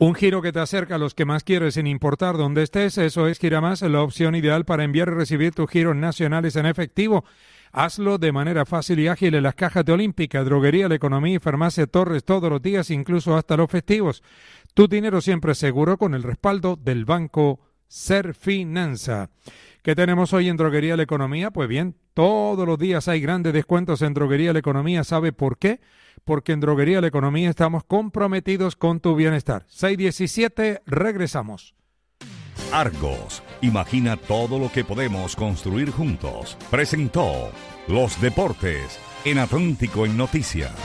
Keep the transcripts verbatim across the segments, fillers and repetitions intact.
Un giro que te acerca a los que más quieres sin importar dónde estés. Eso es Giramás, la opción ideal para enviar y recibir tus giros nacionales en efectivo. Hazlo de manera fácil y ágil en las cajas de Olímpica, Droguería La Economía y Farmacia Torres todos los días, incluso hasta los festivos. Tu dinero siempre seguro con el respaldo del Banco Serfinanza. ¿Qué tenemos hoy en Droguería La Economía? Pues bien, todos los días hay grandes descuentos en Droguería La Economía. ¿Sabe por qué? Porque en Droguería La Economía estamos comprometidos con tu bienestar. seis diecisiete, regresamos. Argos, imagina todo lo que podemos construir juntos. Presentó Los Deportes en Atlántico en Noticias.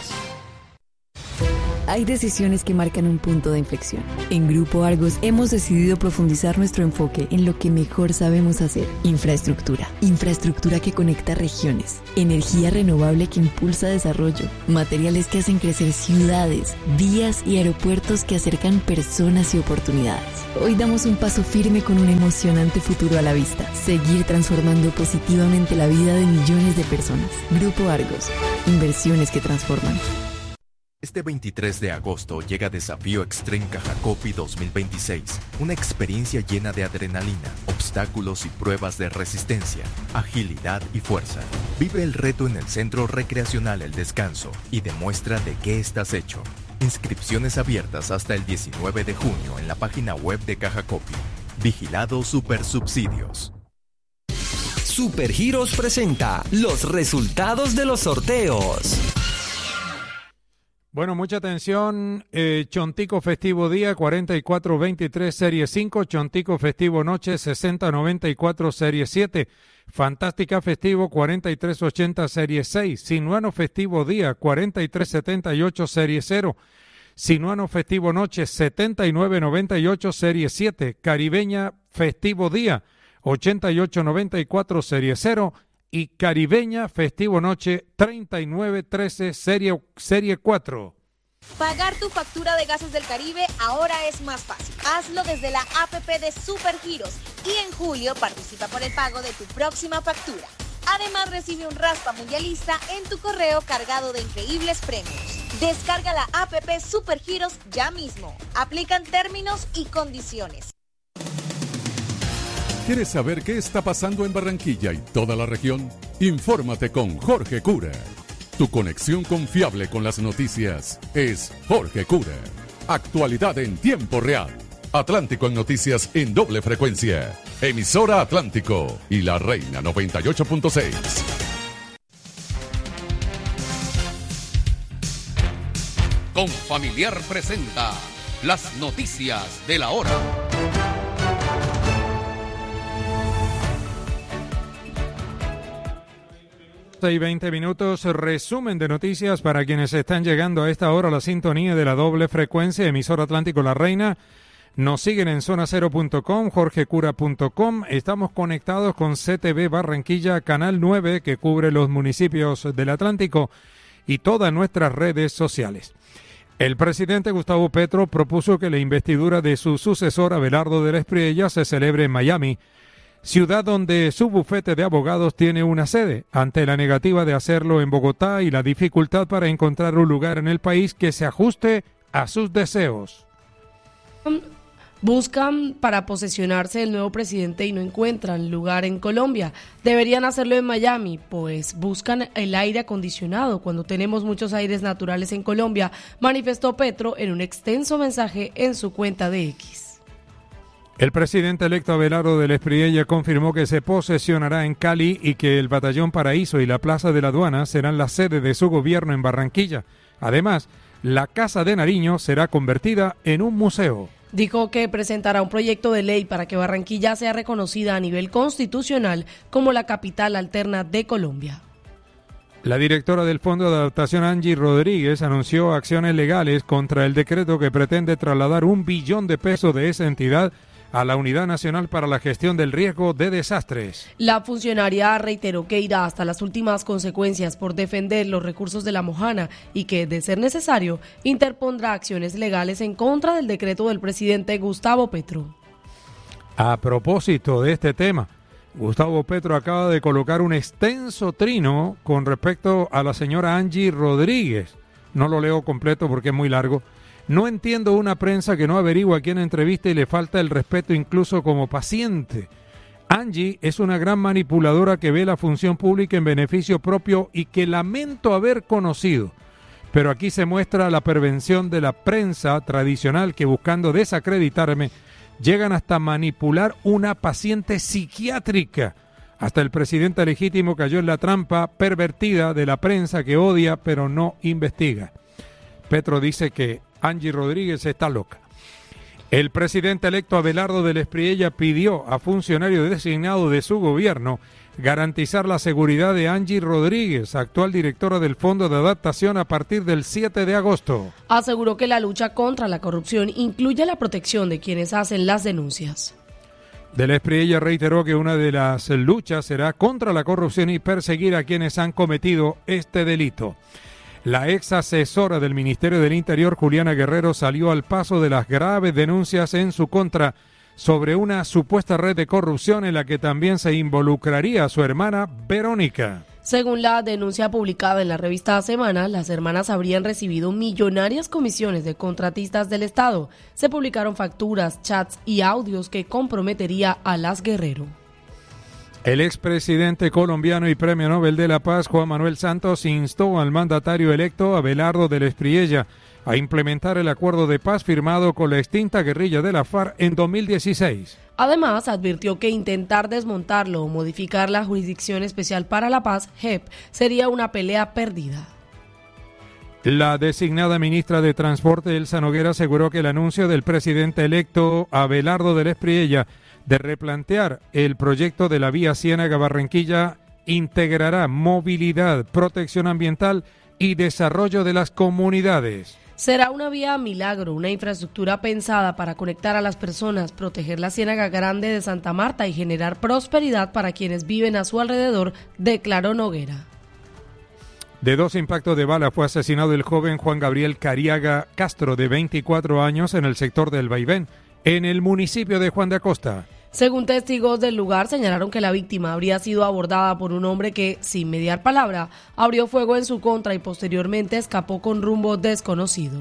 Hay decisiones que marcan un punto de inflexión. En Grupo Argos hemos decidido profundizar nuestro enfoque en lo que mejor sabemos hacer. Infraestructura. Infraestructura que conecta regiones. Energía renovable que impulsa desarrollo. Materiales que hacen crecer ciudades, vías y aeropuertos que acercan personas y oportunidades. Hoy damos un paso firme con un emocionante futuro a la vista. Seguir transformando positivamente la vida de millones de personas. Grupo Argos. Inversiones que transforman. Este veintitrés de agosto llega Desafío Extreme Cajacopi dos mil veintiséis, una experiencia llena de adrenalina, obstáculos y pruebas de resistencia, agilidad y fuerza. Vive el reto en el Centro Recreacional El Descanso y demuestra de qué estás hecho. Inscripciones abiertas hasta el diecinueve de junio en la página web de Cajacopi. Vigilado Supersubsidios. Supergiros presenta los resultados de los sorteos. Bueno, mucha atención, eh, Chontico Festivo Día cuarenta y cuatro veintitrés Serie cinco, Chontico Festivo Noche sesenta noventa y cuatro Serie siete, Fantástica Festivo cuarenta y tres ochenta Serie seis, Sinuano Festivo Día cuarenta y tres setenta y ocho Serie cero, Sinuano Festivo Noche setenta y nueve noventa y ocho Serie siete, Caribeña Festivo Día ochenta y ocho noventa y cuatro Serie cero, y Caribeña Festivo Noche treinta y nueve trece Serie, serie cuatro. Pagar tu factura de Gases del Caribe ahora es más fácil. Hazlo desde la A P P de Supergiros y en julio participa por el pago de tu próxima factura. Además recibe un raspa mundialista en tu correo cargado de increíbles premios. Descarga la A P P Supergiros ya mismo. Aplican términos y condiciones. ¿Quieres saber qué está pasando en Barranquilla y toda la región? Infórmate con Jorge Cura. Tu conexión confiable con las noticias es Jorge Cura. Actualidad en tiempo real. Atlántico en noticias en doble frecuencia. Emisora Atlántico y La Reina noventa y ocho punto seis. Confamiliar presenta las noticias de la hora. Y veinte minutos, resumen de noticias para quienes están llegando a esta hora a la sintonía de la doble frecuencia, emisora Atlántico La Reina. Nos siguen en zona cero punto com, jorge cura punto com. Estamos conectados con C T V Barranquilla, Canal nueve, que cubre los municipios del Atlántico, y todas nuestras redes sociales. El presidente Gustavo Petro propuso que la investidura de su sucesor, Abelardo de la Espriella, se celebre en Miami, ciudad donde su bufete de abogados tiene una sede, ante la negativa de hacerlo en Bogotá y la dificultad para encontrar un lugar en el país que se ajuste a sus deseos. Buscan para posesionarse del nuevo presidente y no encuentran lugar en Colombia. Deberían hacerlo en Miami, pues buscan el aire acondicionado cuando tenemos muchos aires naturales en Colombia, manifestó Petro en un extenso mensaje en su cuenta de X. El presidente electo Abelardo de la Espriella confirmó que se posesionará en Cali y que el Batallón Paraíso y la Plaza de la Aduana serán la sede de su gobierno en Barranquilla. Además, la Casa de Nariño será convertida en un museo. Dijo que presentará un proyecto de ley para que Barranquilla sea reconocida a nivel constitucional como la capital alterna de Colombia. La directora del Fondo de Adaptación, Angie Rodríguez, anunció acciones legales contra el decreto que pretende trasladar un billón de pesos de esa entidad a la Unidad Nacional para la Gestión del Riesgo de Desastres. La funcionaria reiteró que irá hasta las últimas consecuencias por defender los recursos de la Mojana y que, de ser necesario, interpondrá acciones legales en contra del decreto del presidente Gustavo Petro. A propósito de este tema, Gustavo Petro acaba de colocar un extenso trino con respecto a la señora Angie Rodríguez. No lo leo completo porque es muy largo. No entiendo una prensa que no averigua a quién entrevista y le falta el respeto incluso como paciente. Angie es una gran manipuladora que ve la función pública en beneficio propio y que lamento haber conocido. Pero aquí se muestra la pervención de la prensa tradicional que, buscando desacreditarme, llegan hasta manipular una paciente psiquiátrica. Hasta el presidente legítimo cayó en la trampa pervertida de la prensa que odia pero no investiga. Petro dice que Angie Rodríguez está loca. El presidente electo Abelardo del Espriella pidió a funcionarios designados de su gobierno garantizar la seguridad de Angie Rodríguez, actual directora del Fondo de Adaptación, a partir del siete de agosto. Aseguró que la lucha contra la corrupción incluye la protección de quienes hacen las denuncias. Del Espriella reiteró que una de las luchas será contra la corrupción y perseguir a quienes han cometido este delito. La ex asesora del Ministerio del Interior, Juliana Guerrero, salió al paso de las graves denuncias en su contra sobre una supuesta red de corrupción en la que también se involucraría a su hermana Verónica. Según la denuncia publicada en la revista Semana, las hermanas habrían recibido millonarias comisiones de contratistas del Estado. Se publicaron facturas, chats y audios que comprometería a las Guerrero. El expresidente colombiano y Premio Nobel de la Paz, Juan Manuel Santos, instó al mandatario electo, Abelardo del Espriella, a implementar el acuerdo de paz firmado con la extinta guerrilla de la FARC en dos mil dieciséis. Además, advirtió que intentar desmontarlo o modificar la Jurisdicción Especial para la Paz, J E P, sería una pelea perdida. La designada ministra de Transporte, Elsa Noguera, aseguró que el anuncio del presidente electo, Abelardo del Espriella, de replantear el proyecto de la vía Ciénaga-Barranquilla integrará movilidad, protección ambiental y desarrollo de las comunidades. Será una vía milagro, una infraestructura pensada para conectar a las personas, proteger la Ciénaga Grande de Santa Marta y generar prosperidad para quienes viven a su alrededor, declaró Noguera. De dos impactos de bala fue asesinado el joven Juan Gabriel Cariaga Castro, de veinticuatro años, en el sector del Vaivén, en el municipio de Juan de Acosta. Según testigos del lugar, señalaron que la víctima habría sido abordada por un hombre que, sin mediar palabra, abrió fuego en su contra y posteriormente escapó con rumbo desconocido.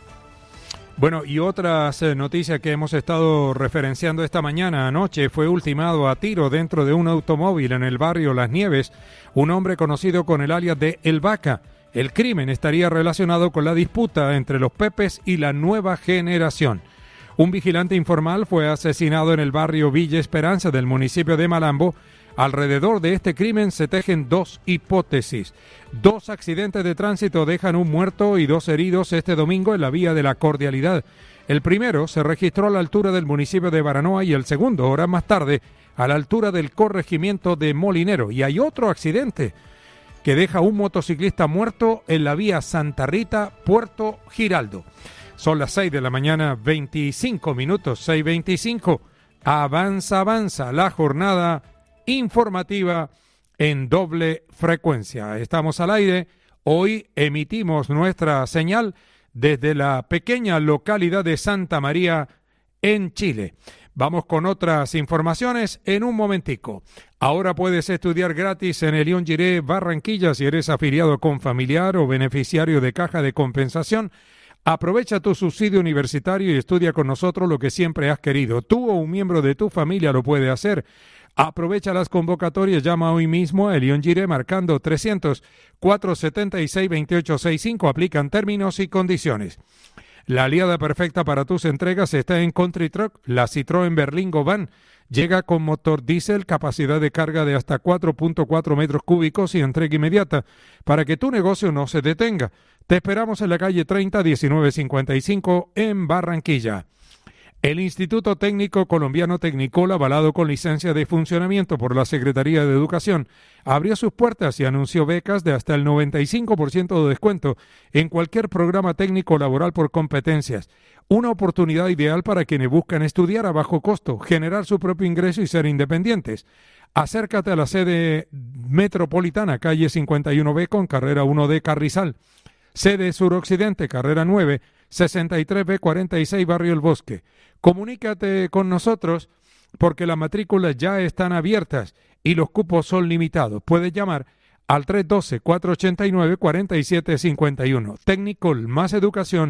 Bueno, y otras eh, noticias que hemos estado referenciando esta mañana. Anoche fue ultimado a tiro dentro de un automóvil en el barrio Las Nieves un hombre conocido con el alias de El Vaca. El crimen estaría relacionado con la disputa entre los Pepes y la nueva generación. Un vigilante informal fue asesinado en el barrio Villa Esperanza del municipio de Malambo. Alrededor de este crimen se tejen dos hipótesis. Dos accidentes de tránsito dejan un muerto y dos heridos este domingo en la vía de la Cordialidad. El primero se registró a la altura del municipio de Baranoa y el segundo, horas más tarde, a la altura del corregimiento de Molinero. Y hay otro accidente que deja un motociclista muerto en la vía Santa Rita, Puerto Giraldo. Son las seis de la mañana, veinticinco minutos, seis veinticinco. Avanza, avanza la jornada informativa en doble frecuencia. Estamos al aire. Hoy emitimos nuestra señal desde la pequeña localidad de Santa María, en Chile. Vamos con otras informaciones en un momentico. Ahora puedes estudiar gratis en Elión Giré, Barranquilla, si eres afiliado con familiar o beneficiario de caja de compensación. Aprovecha tu subsidio universitario y estudia con nosotros lo que siempre has querido. Tú o un miembro de tu familia lo puede hacer. Aprovecha las convocatorias, llama hoy mismo a Elión Giré marcando trescientos, cuatrocientos setenta y seis, veintiocho sesenta y cinco. Aplican términos y condiciones. La aliada perfecta para tus entregas está en Country Truck, la Citroën Berlingo Van. Llega con motor diésel, capacidad de carga de hasta cuatro punto cuatro metros cúbicos y entrega inmediata para que tu negocio no se detenga. Te esperamos en la calle treinta, diecinueve cincuenta y cinco en Barranquilla. El Instituto Técnico Colombiano Tecnicol, avalado con licencia de funcionamiento por la Secretaría de Educación, abrió sus puertas y anunció becas de hasta el noventa y cinco por ciento de descuento en cualquier programa técnico laboral por competencias. Una oportunidad ideal para quienes buscan estudiar a bajo costo, generar su propio ingreso y ser independientes. Acércate a la sede metropolitana, calle cincuenta y uno B con carrera uno D Carrizal. Sede suroccidente, carrera nueve, sesenta y tres B cuarenta y seis, Barrio El Bosque. Comunícate con nosotros porque las matrículas ya están abiertas y los cupos son limitados. Puedes llamar al tres uno dos, cuatro ocho nueve, cuatro siete cinco uno. Tecnicol, más educación,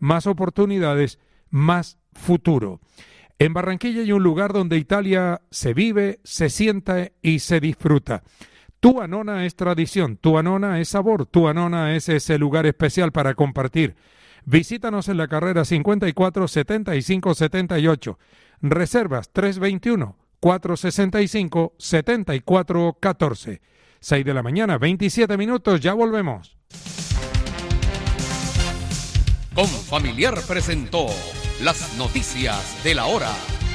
más oportunidades, más futuro. En Barranquilla hay un lugar donde Italia se vive, se siente y se disfruta. Tu Anona es tradición, Tu Anona es sabor, Tu Anona es ese lugar especial para compartir. Visítanos en la carrera cincuenta y cuatro, setenta y cinco, setenta y ocho. Reservas tres veintiuno, cuatrocientos sesenta y cinco, setenta y cuatro catorce. seis de la mañana, veintisiete minutos, ya volvemos. Confamiliar presentó las noticias de la hora.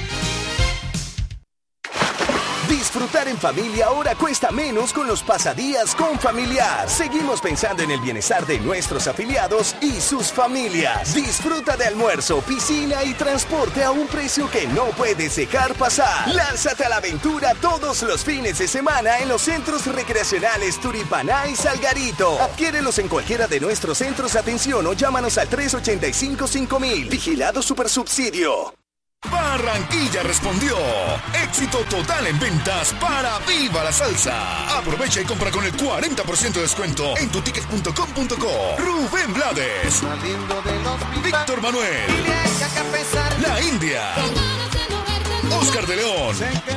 Disfrutar en familia ahora cuesta menos con los pasadías Confamiliar. Seguimos pensando en el bienestar de nuestros afiliados y sus familias. Disfruta de almuerzo, piscina y transporte a un precio que no puedes dejar pasar. Lánzate a la aventura todos los fines de semana en los centros recreacionales Turipaná y Salgarito. Adquiérelos en cualquiera de nuestros centros de atención o llámanos al tres ochenta y cinco, cinco mil. Vigilado Supersubsidio. Barranquilla respondió. Éxito total en ventas para Viva la Salsa. Aprovecha y compra con el cuarenta por ciento de descuento en tu ticket punto com punto co. Rubén Blades, Víctor Manuel, La India, Oscar de León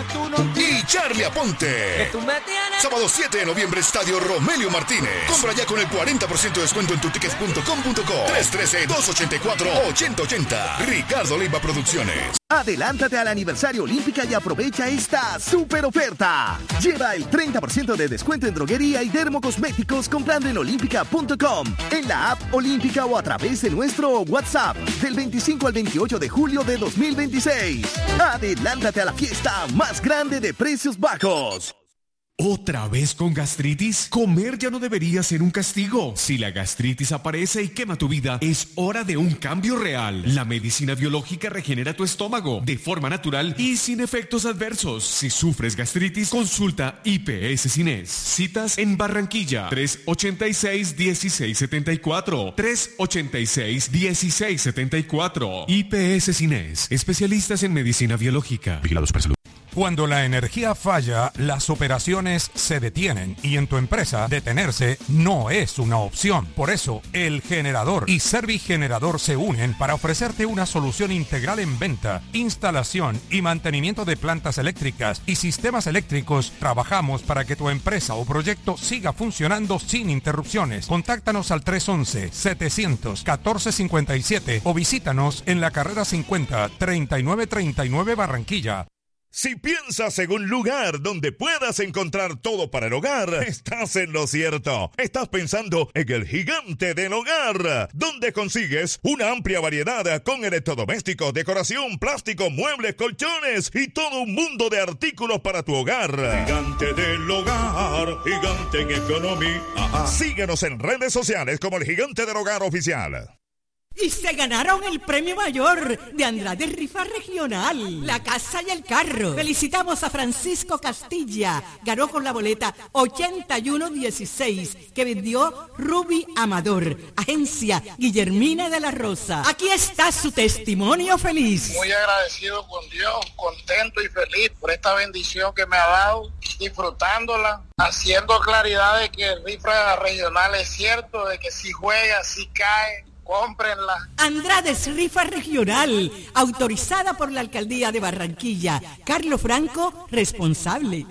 y Charlie Aponte. Sábado siete de noviembre, Estadio Romelio Martínez. Compra ya con el cuarenta por ciento de descuento en tu ticket punto com punto co. tres uno tres, dos ocho cuatro, ocho cero ocho cero. Ricardo Leiva Producciones. Adelántate al aniversario Olímpica y aprovecha esta super oferta. Lleva el treinta por ciento de descuento en droguería y dermocosméticos comprando en olímpica punto com, en la app Olímpica o a través de nuestro WhatsApp del veinticinco al veintiocho de julio de dos mil veintiséis. Adelántate a la fiesta más grande de precios bajos. ¿Otra vez con gastritis? Comer ya no debería ser un castigo. Si la gastritis aparece y quema tu vida, es hora de un cambio real. La medicina biológica regenera tu estómago de forma natural y sin efectos adversos. Si sufres gastritis, consulta I P S Cines. Citas en Barranquilla, tres ochenta y seis, dieciséis setenta y cuatro. tres ochenta y seis, dieciséis setenta y cuatro. I P S Cines, especialistas en medicina biológica. Vigilados por salud. Cuando la energía falla, las operaciones se detienen y en tu empresa detenerse no es una opción. Por eso, El Generador y Servigenerador se unen para ofrecerte una solución integral en venta, instalación y mantenimiento de plantas eléctricas y sistemas eléctricos. Trabajamos para que tu empresa o proyecto siga funcionando sin interrupciones. Contáctanos al tres once, setecientos, catorce cincuenta y siete o visítanos en la carrera cincuenta, treinta y nueve treinta y nueve Barranquilla. Si piensas en un lugar donde puedas encontrar todo para el hogar, estás en lo cierto. Estás pensando en el Gigante del Hogar, donde consigues una amplia variedad con electrodomésticos, decoración, plástico, muebles, colchones y todo un mundo de artículos para tu hogar. Gigante del Hogar, gigante en economía. Ajá. Síguenos en redes sociales como el Gigante del Hogar Oficial. Y se ganaron el premio mayor de Andrade Rifa Regional, la casa y el carro. Felicitamos a Francisco Castilla, ganó con la boleta ochenta y uno dieciséis que vendió Ruby Amador, agencia Guillermina de la Rosa. Aquí está su testimonio feliz. Muy agradecido con Dios, contento y feliz por esta bendición que me ha dado, disfrutándola, haciendo claridad de que el Rifa Regional es cierto, de que si juega, si cae, cómprenla. Andrades Rifa Regional, autorizada por la Alcaldía de Barranquilla. Carlos Franco, responsable.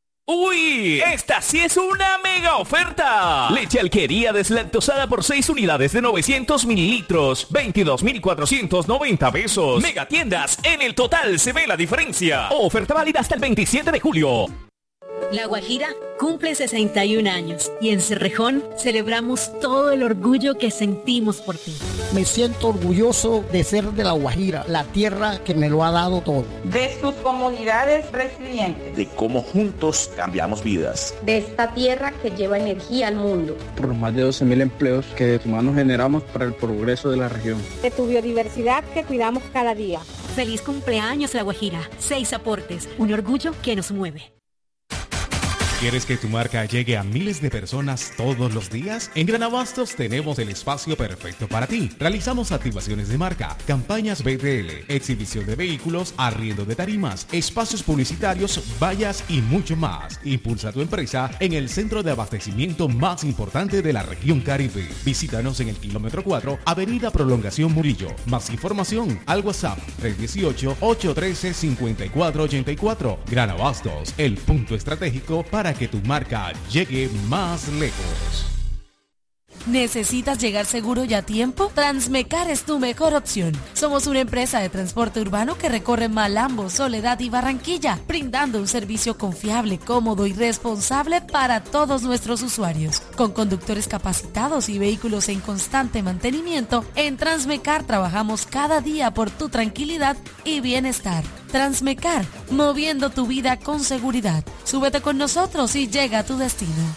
¡Uy! ¡Esta sí es una mega oferta! Leche Alquería deslactosada por seis unidades de novecientos mililitros, veintidós mil cuatrocientos noventa pesos. Mega tiendas, en el total se ve la diferencia. Oferta válida hasta el veintisiete de julio. La Guajira cumple sesenta y un años y en Cerrejón celebramos todo el orgullo que sentimos por ti. Me siento orgulloso de ser de La Guajira, la tierra que me lo ha dado todo. De sus comunidades resilientes. De cómo juntos cambiamos vidas. De esta tierra que lleva energía al mundo. Por los más de doce mil empleos que de tu mano generamos para el progreso de la región. De tu biodiversidad que cuidamos cada día. Feliz cumpleaños La Guajira. Seis aportes, un orgullo que nos mueve. ¿Quieres que tu marca llegue a miles de personas todos los días? En Gran Abastos tenemos el espacio perfecto para ti. Realizamos activaciones de marca, campañas B T L, exhibición de vehículos, arriendo de tarimas, espacios publicitarios, vallas y mucho más. Impulsa tu empresa en el centro de abastecimiento más importante de la región Caribe. Visítanos en el kilómetro cuatro, Avenida Prolongación Murillo. Más información al WhatsApp tres uno ocho, ocho uno tres, cinco cuatro ocho cuatro. Gran Abastos, el punto estratégico para que tu marca llegue más lejos. ¿Necesitas llegar seguro y a tiempo? Transmecar es tu mejor opción. Somos una empresa de transporte urbano que recorre Malambo, Soledad y Barranquilla, brindando un servicio confiable, cómodo y responsable para todos nuestros usuarios. Con conductores capacitados y vehículos en constante mantenimiento, en Transmecar trabajamos cada día por tu tranquilidad y bienestar. Transmecar, moviendo tu vida con seguridad. Súbete con nosotros y llega a tu destino.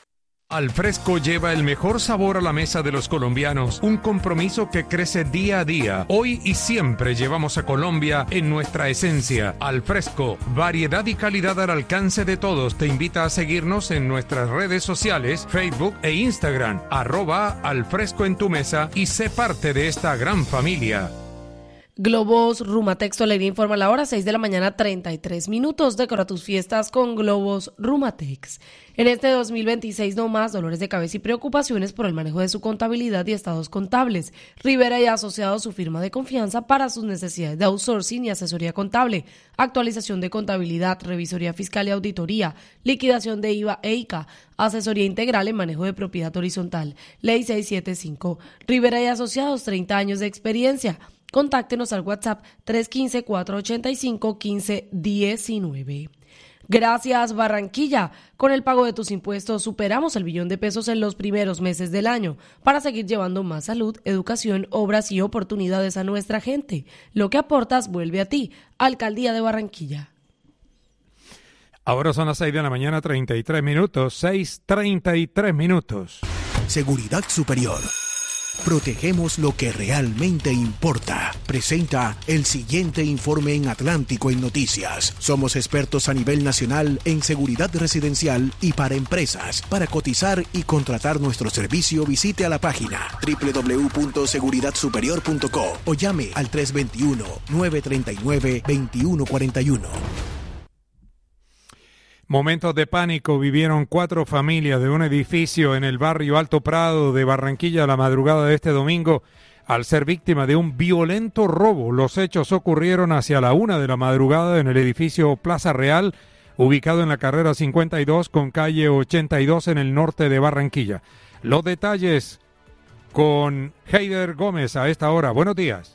Alfresco lleva el mejor sabor a la mesa de los colombianos, un compromiso que crece día a día. Hoy y siempre llevamos a Colombia en nuestra esencia. Alfresco, variedad y calidad al alcance de todos. Te invita a seguirnos en nuestras redes sociales, Facebook e Instagram, arroba Alfresco en tu mesa y sé parte de esta gran familia. Globos Rumatex Tolería informa la hora, seis de la mañana, treinta y tres minutos. Decora tus fiestas con Globos Rumatex. En este dos mil veintiséis no más dolores de cabeza y preocupaciones por el manejo de su contabilidad y estados contables. Rivera y Asociados, su firma de confianza para sus necesidades de outsourcing y asesoría contable, actualización de contabilidad, revisoría fiscal y auditoría, liquidación de I V A e I C A, asesoría integral en manejo de propiedad horizontal. Ley seiscientos setenta y cinco. Rivera y Asociados, treinta años de experiencia. Contáctenos al WhatsApp tres uno cinco, cuatro ocho cinco, uno cinco uno nueve. Gracias, Barranquilla. Con el pago de tus impuestos superamos el billón de pesos en los primeros meses del año para seguir llevando más salud, educación, obras y oportunidades a nuestra gente. Lo que aportas vuelve a ti. Alcaldía de Barranquilla. Ahora son las seis de la mañana, treinta y tres minutos. seis, treinta y tres minutos. Seguridad Superior. Protegemos lo que realmente importa. Presenta el siguiente informe en Atlántico en Noticias. Somos expertos a nivel nacional en seguridad residencial y para empresas. Para cotizar y contratar nuestro servicio, visite a la página doble u doble u doble u punto seguridad superior punto co o llame al tres dos uno, nueve tres nueve, dos uno cuatro uno. Momentos de pánico vivieron cuatro familias de un edificio en el barrio Alto Prado de Barranquilla la madrugada de este domingo al ser víctima de un violento robo. Los hechos ocurrieron hacia la una de la madrugada en el edificio Plaza Real, ubicado en la carrera cincuenta y dos con calle ochenta y dos en el norte de Barranquilla. Los detalles con Heider Gómez a esta hora. Buenos días.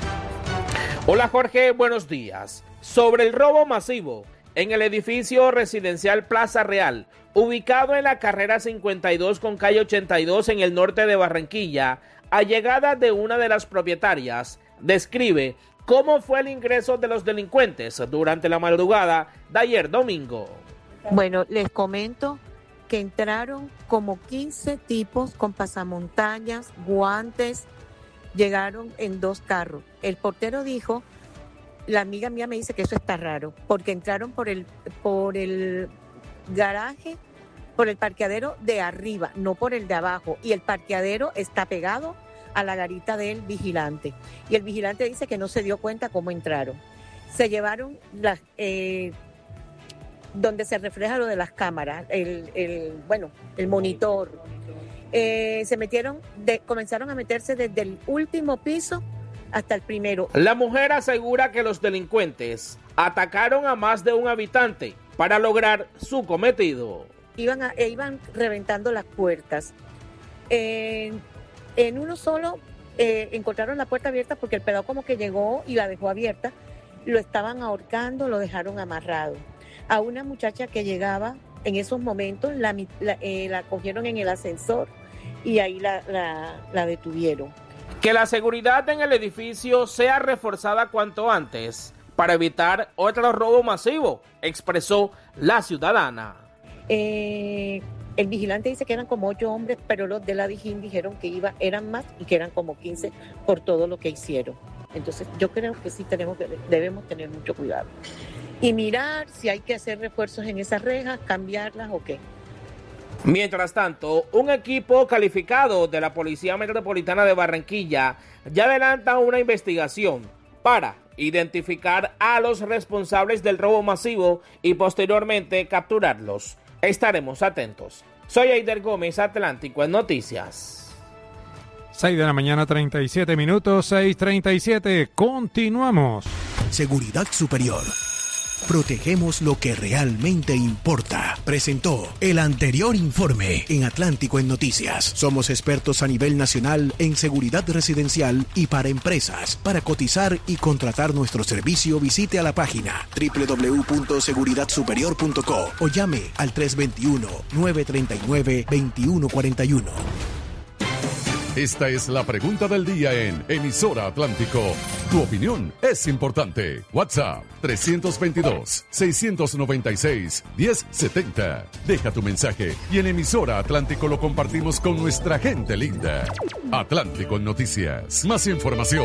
Hola Jorge, buenos días. Sobre el robo masivo en el edificio residencial Plaza Real, ubicado en la carrera cincuenta y dos con calle ochenta y dos en el norte de Barranquilla, allegada de una de las propietarias, describe cómo fue el ingreso de los delincuentes durante la madrugada de ayer domingo. Bueno, les comento que entraron como quince tipos con pasamontañas, guantes, llegaron en dos carros. El portero dijo... La amiga mía me dice que eso está raro, porque entraron por el, por el garaje, por el parqueadero de arriba, no por el de abajo. Y el parqueadero está pegado a la garita del vigilante. Y el vigilante dice que no se dio cuenta cómo entraron. Se llevaron las, eh, donde se refleja lo de las cámaras, el, el bueno, el monitor. Eh, se metieron, de, comenzaron a meterse desde el último piso hasta el primero. La mujer asegura que los delincuentes atacaron a más de un habitante para lograr su cometido. Iban, a, e iban reventando las puertas. Eh, en uno solo eh, encontraron la puerta abierta porque el pelado como que llegó y la dejó abierta. Lo estaban ahorcando, lo dejaron amarrado. A una muchacha que llegaba en esos momentos la, la, eh, la cogieron en el ascensor y ahí la, la, la detuvieron. Que la seguridad en el edificio sea reforzada cuanto antes para evitar otro robo masivo, expresó la ciudadana. Eh, el vigilante dice que eran como ocho hombres, pero los de la Dijín dijeron que iba, eran más y que eran como quince por todo lo que hicieron. Entonces yo creo que sí tenemos que, debemos tener mucho cuidado. Y mirar si hay que hacer refuerzos en esas rejas, cambiarlas o qué. Mientras tanto, un equipo calificado de la Policía Metropolitana de Barranquilla ya adelanta una investigación para identificar a los responsables del robo masivo y posteriormente capturarlos. Estaremos atentos. Soy Eider Gómez, Atlántico en Noticias. seis de la mañana, treinta y siete minutos, seis treinta y siete. Continuamos. Seguridad Superior. Protegemos lo que realmente importa. Presentó el anterior informe en Atlántico en Noticias. Somos expertos a nivel nacional en seguridad residencial y para empresas. Para cotizar y contratar nuestro servicio, visite a la página doble u doble u doble u punto seguridad superior punto co o llame al tres dos uno, nueve tres nueve, dos uno cuatro uno. Esta es la pregunta del día en Emisora Atlántico. Tu opinión es importante. WhatsApp tres dos dos, seis nueve seis, uno cero siete cero. Deja tu mensaje y en Emisora Atlántico lo compartimos con nuestra gente linda. Atlántico en Noticias. Más información.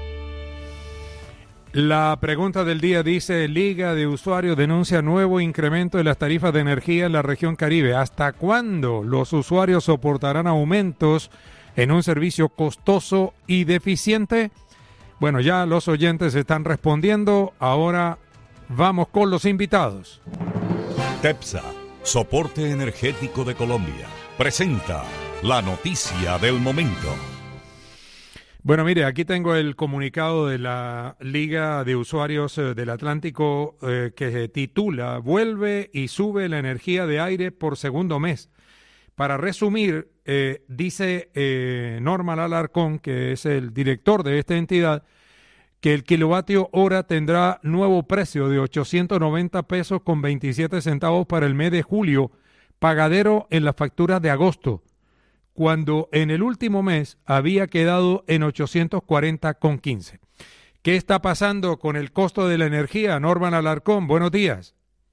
La pregunta del día dice: Liga de Usuarios denuncia nuevo incremento de las tarifas de energía en la región Caribe. ¿Hasta cuándo los usuarios soportarán aumentos en un servicio costoso y deficiente? Bueno, ya los oyentes están respondiendo. Ahora vamos con los invitados. TEPSA, Soporte Energético de Colombia, presenta la noticia del momento. Bueno, mire, aquí tengo el comunicado de la Liga de Usuarios del Atlántico eh, que titula: Vuelve y sube la energía de aire por segundo mes. Para resumir, eh, dice eh, Norman Alarcón, que es el director de esta entidad, que el kilovatio hora tendrá nuevo precio de ochocientos noventa pesos con veintisiete centavos para el mes de julio, pagadero en la factura de agosto, cuando en el último mes había quedado en ochocientos cuarenta con quince. ¿Qué está pasando con el costo de la energía? Norman Alarcón, buenos días.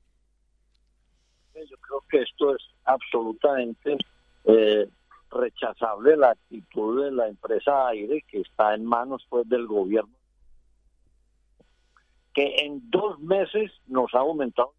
Yo creo que esto es absolutamente eh, rechazable, la actitud de la empresa Aire, que está en manos pues del gobierno, que en dos meses nos ha aumentado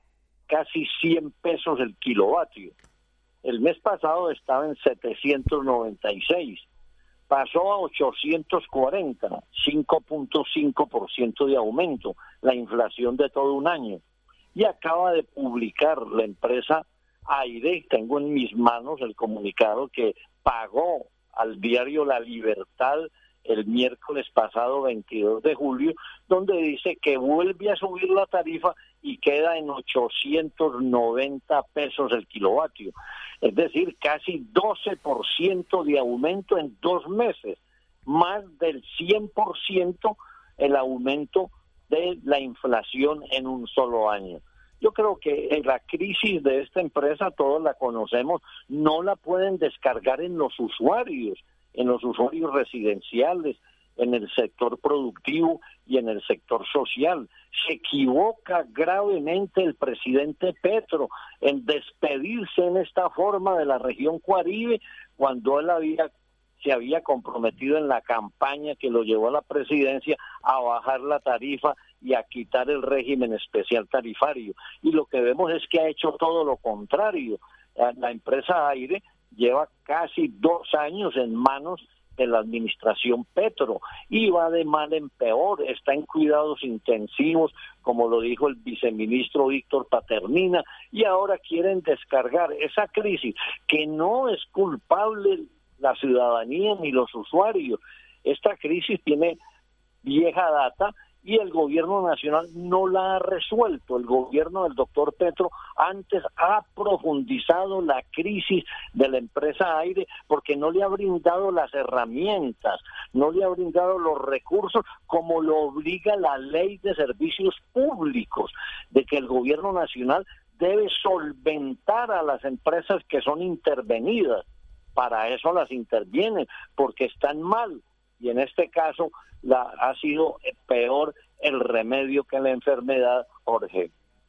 casi cien pesos el kilovatio. El mes pasado estaba en setecientos noventa y seis, pasó a ochocientos cuarenta, cinco punto cinco por ciento de aumento, la inflación de todo un año. Y acaba de publicar la empresa Aire, tengo en mis manos el comunicado que pagó al diario La Libertad el miércoles pasado, veintidós de julio, donde dice que vuelve a subir la tarifa y queda en ochocientos noventa pesos el kilovatio. Es decir, casi doce por ciento de aumento en dos meses, más del cien por ciento el aumento de la inflación en un solo año. Yo creo que en la crisis de esta empresa, todos la conocemos, no la pueden descargar en los usuarios, en los usuarios residenciales, en el sector productivo y en el sector social. Se equivoca gravemente el presidente Petro en despedirse en esta forma de la región Caribe, cuando él había se había comprometido en la campaña que lo llevó a la presidencia a bajar la tarifa y a quitar el régimen especial tarifario. Y lo que vemos es que ha hecho todo lo contrario. La empresa Aire lleva casi dos años en manos de la administración Petro y va de mal en peor, está en cuidados intensivos, como lo dijo el viceministro Víctor Paternina, y ahora quieren descargar esa crisis que no es culpable la ciudadanía ni los usuarios. Esta crisis tiene vieja data y el gobierno nacional no la ha resuelto. El gobierno del doctor Petro antes ha profundizado la crisis de la empresa Aire porque no le ha brindado las herramientas, no le ha brindado los recursos como lo obliga la ley de servicios públicos, de que el gobierno nacional debe solventar a las empresas que son intervenidas. Para eso las intervienen, porque están mal. Y en este caso la, ha sido peor el remedio que la enfermedad, Jorge.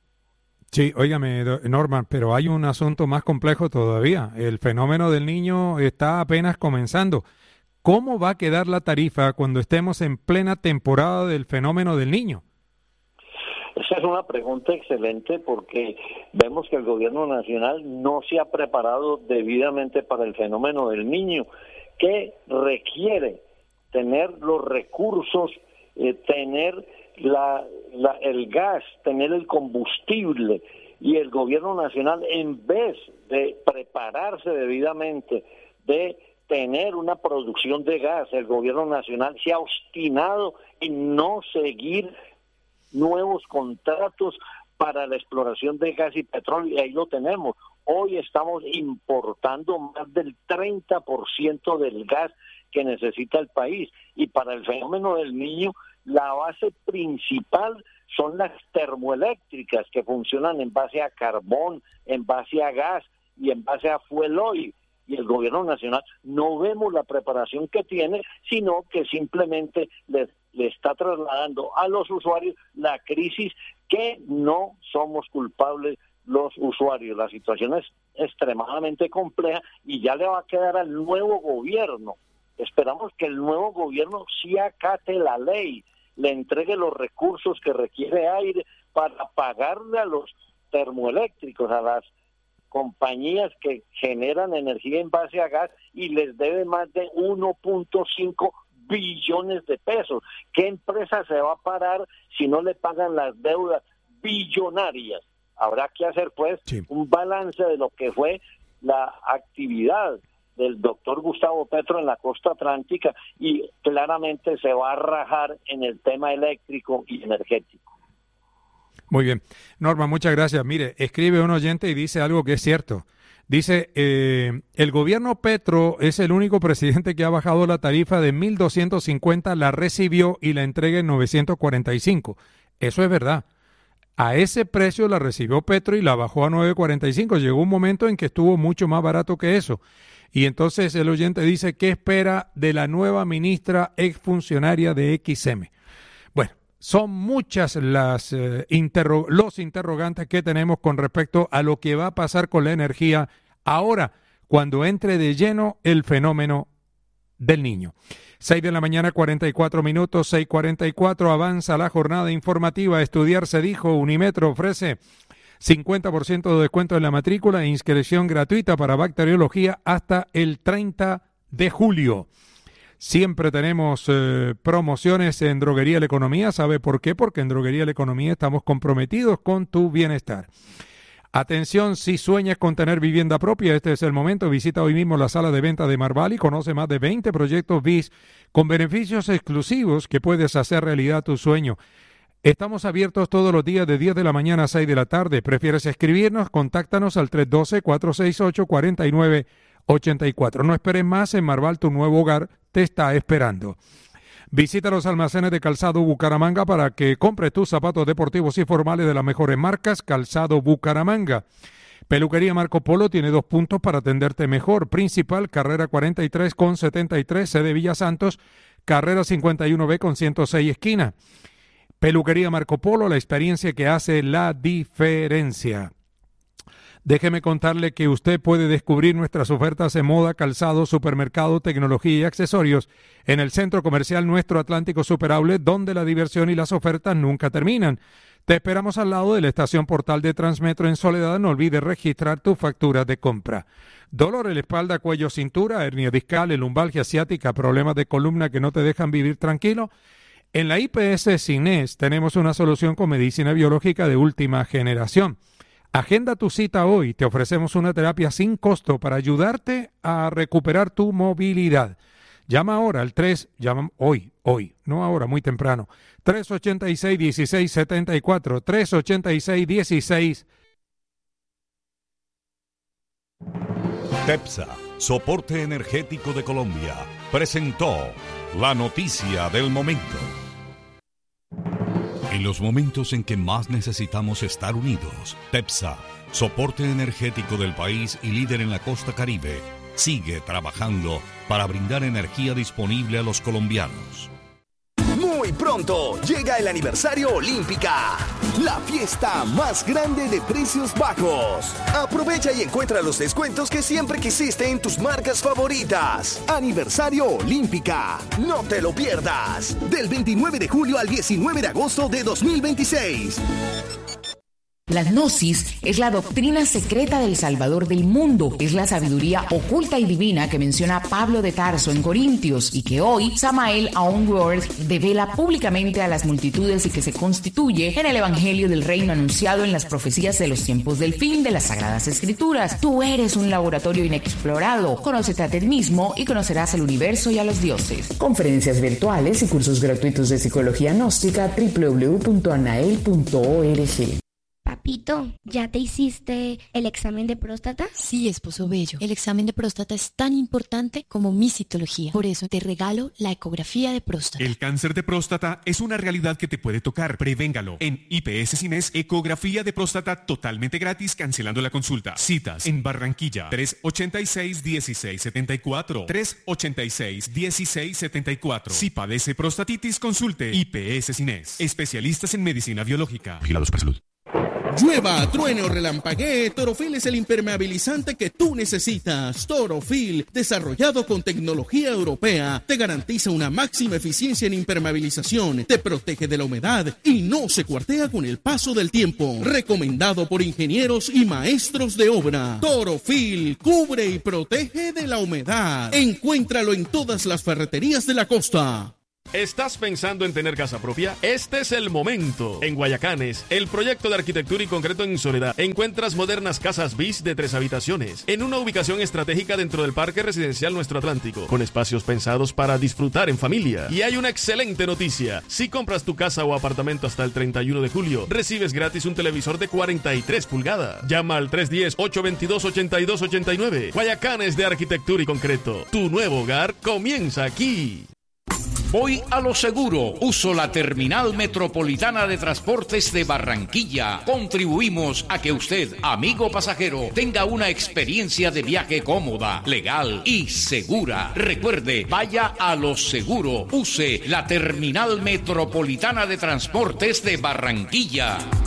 Sí, óigame, Norman, pero hay un asunto más complejo todavía. El fenómeno del niño está apenas comenzando. ¿cómo va a quedar la tarifa cuando estemos en plena temporada del fenómeno del Niño? Esa es una pregunta excelente porque vemos que el gobierno nacional no se ha preparado debidamente para el fenómeno del Niño, que requiere tener los recursos, eh, tener la, la, el gas, tener el combustible, y el gobierno nacional, en vez de prepararse debidamente, de tener una producción de gas, el gobierno nacional se ha obstinado en no seguir nuevos contratos para la exploración de gas y petróleo, y ahí lo tenemos. Hoy estamos importando más del treinta por ciento del gas que necesita el país, y para el fenómeno del Niño la base principal son las termoeléctricas, que funcionan en base a carbón, en base a gas y en base a fuel oil. Y el gobierno nacional no vemos la preparación que tiene, sino que simplemente le, le está trasladando a los usuarios la crisis que no somos culpables los usuarios. La situación es extremadamente compleja y ya le va a quedar al nuevo gobierno. Esperamos que el nuevo gobierno sí acate la ley, le entregue los recursos que requiere aire para pagarle a los termoeléctricos, a las compañías que generan energía en base a gas, y les debe más de uno punto cinco billones de pesos. ¿Qué empresa se va a parar si no le pagan las deudas billonarias? Habrá que hacer pues sí. un balance de lo que fue la actividad del doctor Gustavo Petro en la costa atlántica, y claramente se va a rajar en el tema eléctrico y energético. Muy bien. Norma, muchas gracias. Mire, escribe un oyente y dice algo que es cierto. Dice, eh, el gobierno Petro es el único presidente que ha bajado la tarifa de mil doscientos cincuenta, la recibió y la entrega en novecientos cuarenta y cinco. Eso es verdad. A ese precio la recibió Petro y la bajó a novecientos cuarenta y cinco. Llegó un momento en que estuvo mucho más barato que eso. Y entonces el oyente dice, ¿qué espera de la nueva ministra exfuncionaria de X M? Bueno, son muchas las eh, interro- los interrogantes que tenemos con respecto a lo que va a pasar con la energía ahora, cuando entre de lleno el fenómeno del Niño. seis de la mañana, cuarenta y cuatro minutos, seis cuarenta y cuatro, avanza la jornada informativa. Estudiar se dijo, Unimetro ofrece cincuenta por ciento de descuento en la matrícula e inscripción gratuita para bacteriología hasta el treinta de julio. Siempre tenemos eh, promociones en Droguería La Economía. ¿Sabe por qué? Porque en Droguería La Economía estamos comprometidos con tu bienestar. Atención, si sueñas con tener vivienda propia, este es el momento. Visita hoy mismo la sala de venta de Marval y conoce más de veinte proyectos B I S con beneficios exclusivos que puedes hacer realidad tu sueño. Estamos abiertos todos los días de diez de la mañana a seis de la tarde. ¿Prefieres escribirnos? Contáctanos al tres uno dos, cuatro seis ocho, cuatro nueve ocho cuatro. No esperes más, en Marval tu nuevo hogar te está esperando. Visita los almacenes de Calzado Bucaramanga para que compres tus zapatos deportivos y formales de las mejores marcas. Calzado Bucaramanga. Peluquería Marco Polo tiene dos puntos para atenderte mejor. Principal, carrera cuarenta y tres con setenta y tres, sede Villa Santos, carrera cincuenta y uno B con ciento seis esquina. Peluquería Marco Polo, la experiencia que hace la diferencia. Déjeme contarle que usted puede descubrir nuestras ofertas en moda, calzado, supermercado, tecnología y accesorios en el Centro Comercial Nuestro Atlántico Super Outlet, donde la diversión y las ofertas nunca terminan. Te esperamos al lado de la estación Portal de Transmetro en Soledad. No olvides registrar tu factura de compra. Dolor en la espalda, cuello, cintura, hernia discal, lumbalgia asiática, problemas de columna que no te dejan vivir tranquilo. En la I P S Cines tenemos una solución con medicina biológica de última generación. Agenda tu cita hoy, te ofrecemos una terapia sin costo para ayudarte a recuperar tu movilidad. Llama ahora al tres, llama hoy, hoy, no ahora, muy temprano, tres ochenta y seis, dieciséis setenta y cuatro, tres ochenta y seis, dieciséis. TEPSA, Soporte Energético de Colombia, presentó la noticia del momento. En los momentos en que más necesitamos estar unidos, TEPSA, soporte energético del país y líder en la costa Caribe, sigue trabajando para brindar energía disponible a los colombianos. Muy pronto llega el aniversario Olímpica, la fiesta más grande de precios bajos. Aprovecha y encuentra los descuentos que siempre quisiste en tus marcas favoritas. Aniversario Olímpica, no te lo pierdas. Del veintinueve de julio al diecinueve de agosto de dos mil veintiséis. La gnosis es la doctrina secreta del Salvador del mundo. Es la sabiduría oculta y divina que menciona Pablo de Tarso en Corintios y que hoy Samael Aun Weor devela públicamente a las multitudes y que se constituye en el Evangelio del Reino anunciado en las profecías de los tiempos del fin de las Sagradas Escrituras. Tú eres un laboratorio inexplorado. Conócete a ti mismo y conocerás el universo y a los dioses. Conferencias virtuales y cursos gratuitos de psicología gnóstica doble u doble u doble u punto anael punto org. Papito, ¿ya te hiciste el examen de próstata? Sí, esposo bello. El examen de próstata es tan importante como mi citología. Por eso te regalo la ecografía de próstata. El cáncer de próstata es una realidad que te puede tocar. Prevéngalo. En I P S Cines, ecografía de próstata totalmente gratis, cancelando la consulta. Citas en Barranquilla, tres ochenta y seis, dieciséis setenta y cuatro. tres ochenta y seis, dieciséis setenta y cuatro. Si padece prostatitis, consulte I P S Cines. Especialistas en medicina biológica. Vigilados por salud. Llueva, truene o relampaguee, Torofil es el impermeabilizante que tú necesitas. Torofil, desarrollado con tecnología europea, te garantiza una máxima eficiencia en impermeabilización, te protege de la humedad y no se cuartea con el paso del tiempo. Recomendado por ingenieros y maestros de obra. Torofil, cubre y protege de la humedad. Encuéntralo en todas las ferreterías de la costa. ¿Estás pensando en tener casa propia? Este es el momento. En Guayacanes, el proyecto de arquitectura y concreto en Soledad, encuentras modernas casas bis de tres habitaciones, en una ubicación estratégica dentro del Parque Residencial Nuestro Atlántico, con espacios pensados para disfrutar en familia. Y hay una excelente noticia. Si compras tu casa o apartamento hasta el treinta y uno de julio, recibes gratis un televisor de cuarenta y tres pulgadas. Llama al tres uno cero, ocho dos dos, ocho dos ocho nueve. Guayacanes de arquitectura y concreto. Tu nuevo hogar comienza aquí. Voy a lo seguro. Uso la Terminal Metropolitana de Transportes de Barranquilla. Contribuimos a que usted, amigo pasajero, tenga una experiencia de viaje cómoda, legal y segura. Recuerde, vaya a lo seguro. Use la Terminal Metropolitana de Transportes de Barranquilla.